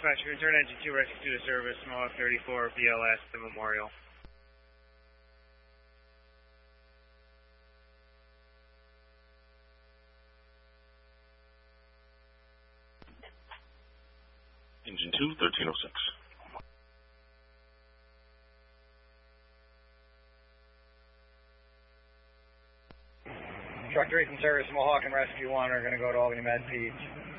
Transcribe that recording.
Dispatch, return engine 2 rescue to service, Mohawk 34, BLS, the Memorial. Engine 2, 1306. Truck 3 from service, Mohawk and Rescue 1 are going to go to Albany Med Peds.